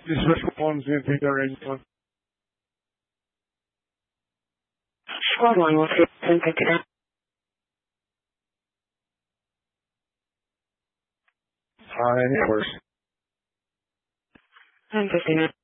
This response in figuring. Squad 1 will see and pick it up. Any hours. I'm 59.